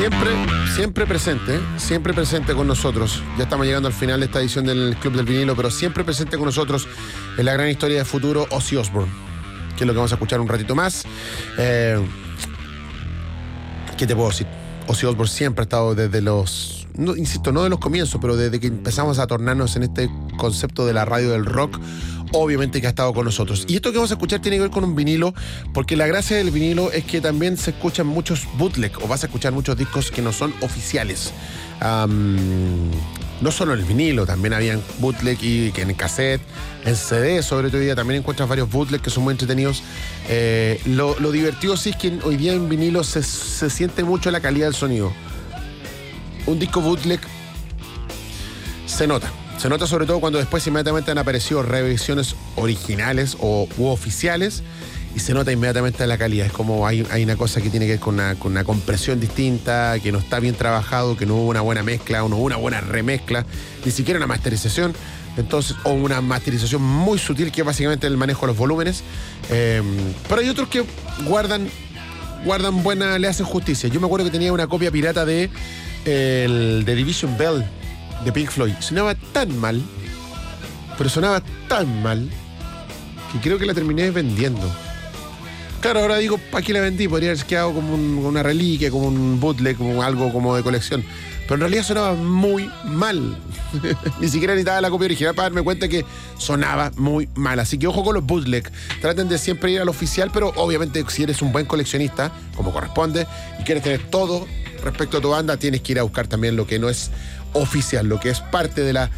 Siempre presente con nosotros. Ya estamos llegando al final de esta edición del Club del Vinilo, pero siempre presente con nosotros en la gran historia de futuro, Ozzy Osbourne, que es lo que vamos a escuchar un ratito más. ¿Qué te puedo decir? Ozzy Osbourne siempre ha estado desde los... No, insisto, no de los comienzos, pero desde que empezamos a tornarnos en este concepto de la radio del rock, obviamente que ha estado con nosotros. Y esto que vamos a escuchar tiene que ver con un vinilo, porque la gracia del vinilo es que también se escuchan muchos bootleg, o vas a escuchar muchos discos que no son oficiales. No solo en el vinilo, también habían bootleg y que en cassette, en CD, sobre todo hoy día también encuentras varios bootleg que son muy entretenidos. Lo divertido sí es que hoy día en vinilo se siente mucho la calidad del sonido. Un disco bootleg se nota sobre todo cuando después inmediatamente han aparecido revisiones originales u oficiales, y se nota inmediatamente la calidad. Es como hay una cosa que tiene que ver con una compresión distinta, que no está bien trabajado, que no hubo una buena mezcla, o no hubo una buena remezcla, ni siquiera una masterización. Entonces, o una masterización muy sutil, que es básicamente el manejo de los volúmenes. Pero hay otros que guardan buena, le hacen justicia. Yo me acuerdo que tenía una copia pirata de Division Bell de Pink Floyd. Sonaba tan mal, pero sonaba tan mal, que creo que la terminé vendiendo. Claro, ahora digo, ¿para qué la vendí? Podría haber quedado como una reliquia, como un bootleg, como algo como de colección. Pero en realidad sonaba muy mal. Ni siquiera necesitaba la copia original para darme cuenta que sonaba muy mal. Así que ojo con los bootleg. Traten de siempre ir al oficial, pero obviamente si eres un buen coleccionista, como corresponde, y quieres tener todo respecto a tu banda, tienes que ir a buscar también lo que no es oficial, lo que es parte de la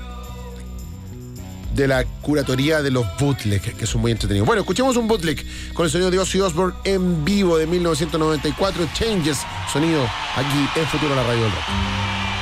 curatoría de los bootleg, que son muy entretenidos. Bueno, escuchemos un bootleg con el sonido de Ozzy Osbourne en vivo de 1994, Changes, sonido aquí en Futuro, la radio del rock.